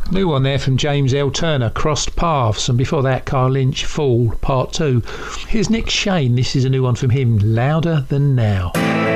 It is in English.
New one there from James L. Turner, Crossed Paths, and before that, Carl Lynch, Fall, Part 2. Here's Nick Shane, this is a new one from him, Louder Than Now.